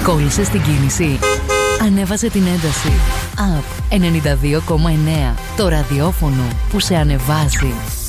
Κόλλησες στην κίνηση. Ανέβασε την ένταση. Up 92,9. Το ραδιόφωνο που σε ανεβάζει.